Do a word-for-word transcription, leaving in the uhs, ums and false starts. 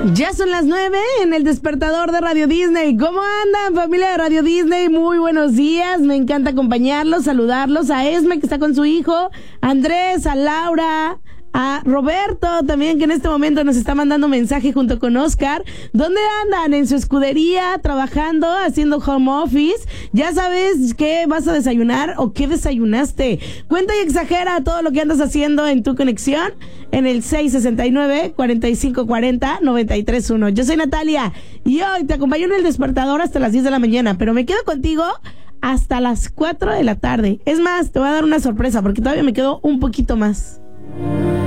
Ya son las nueve en el despertador de Radio Disney. ¿Cómo andan, familia de Radio Disney? Muy buenos días, me encanta acompañarlos, saludarlos, a Esme que está con su hijo, a Andrés, a Laura, a Roberto también, que en este momento nos está mandando mensaje junto con Oscar. ¿Dónde andan? En su escudería, trabajando, haciendo home office. ¿Ya sabes qué vas a desayunar o qué desayunaste? Cuenta y exagera todo lo que andas haciendo en tu conexión en el seis sesenta y nueve, cuarenta y cinco cuarenta, noventa y tres uno. Yo soy Natalia y hoy te acompaño en el despertador hasta las diez de la mañana, pero me quedo contigo hasta las cuatro de la tarde. Es más, te voy a dar una sorpresa porque todavía me quedo un poquito más.